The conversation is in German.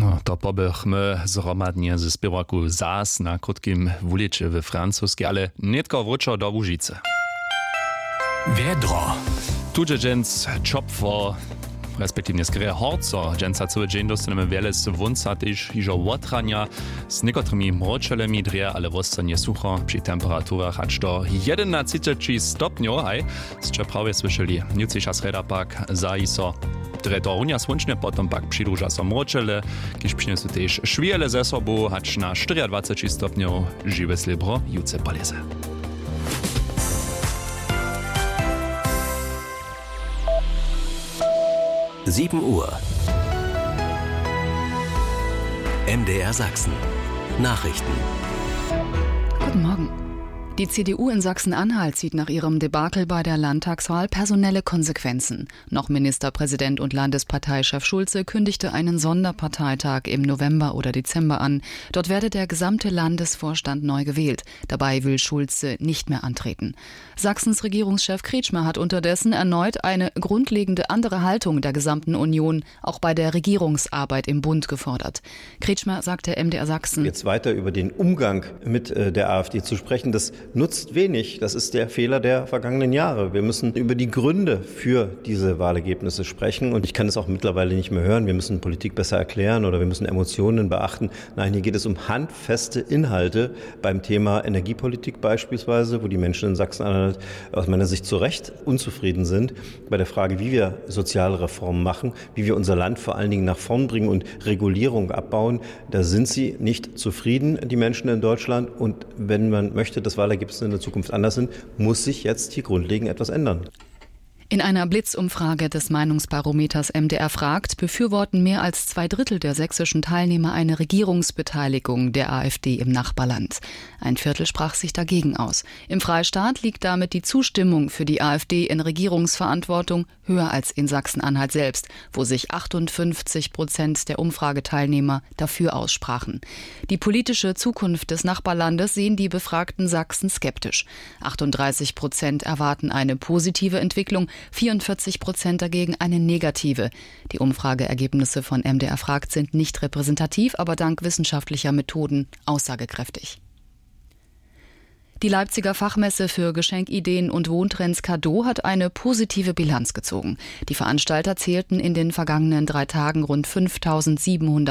No, to pobehme zhromadnie ze spěvaku Zas na krótkim wuliče we Francuski, ale netko wróčo do Łužice. Wiedro. Tuže dżens czopwo, respektívne skryje horco, dżensa cały dzień dostaneme wiele z wunca, też iżo łotrania, z niekotrymi mročelemi dreje, ale wostanie sucho przy temperaturach aż do 11 stopniów, aj, z prawie słyszeli. Jutrzejsza sreda pak zaiso to runia słoncznie, potom pak przydłuża są mročele, kiż przyniosą też szwiele ze sobą, acz na 24 stopniów żywe slibro juce poleze. Uhr. MDR Sachsen. Nachrichten. Guten Morgen. Die CDU in Sachsen-Anhalt zieht nach ihrem Debakel bei der Landtagswahl personelle Konsequenzen. Noch Ministerpräsident und Landesparteichef Schulze kündigte einen Sonderparteitag im November oder Dezember an. Dort werde der gesamte Landesvorstand neu gewählt. Dabei will Schulze nicht mehr antreten. Sachsens Regierungschef Kretschmer hat unterdessen erneut eine grundlegende andere Haltung der gesamten Union, auch bei der Regierungsarbeit im Bund, gefordert. Kretschmer sagte MDR Sachsen: Jetzt weiter über den Umgang mit der AfD zu sprechen, das nutzt wenig. Das ist der Fehler der vergangenen Jahre. Wir müssen über die Gründe für diese Wahlergebnisse sprechen. Und ich kann es auch mittlerweile nicht mehr hören. Wir müssen Politik besser erklären oder wir müssen Emotionen beachten. Nein, hier geht es um handfeste Inhalte beim Thema Energiepolitik beispielsweise, wo die Menschen in Sachsen-Anhalt aus meiner Sicht zu Recht unzufrieden sind. Bei der Frage, wie wir soziale Reformen machen, wie wir unser Land vor allen Dingen nach vorn bringen und Regulierung abbauen, da sind sie nicht zufrieden, die Menschen in Deutschland. Und wenn man möchte, dass Wahlergebnisse in der Zukunft anders sind, muss sich jetzt hier grundlegend etwas ändern. In einer Blitzumfrage des Meinungsbarometers MDR fragt, befürworten mehr als 2/3 der sächsischen Teilnehmer eine Regierungsbeteiligung der AfD im Nachbarland. Ein Viertel sprach sich dagegen aus. Im Freistaat liegt damit die Zustimmung für die AfD in Regierungsverantwortung höher als in Sachsen-Anhalt selbst, wo sich 58% der Umfrageteilnehmer dafür aussprachen. Die politische Zukunft des Nachbarlandes sehen die befragten Sachsen skeptisch. 38% erwarten eine positive Entwicklung, 44% dagegen eine negative. Die Umfrageergebnisse von MDR fragt sind nicht repräsentativ, aber dank wissenschaftlicher Methoden aussagekräftig. Die Leipziger Fachmesse für Geschenkideen und Wohntrends Cadeau hat eine positive Bilanz gezogen. Die Veranstalter zählten in den vergangenen 3 Tagen rund 5.700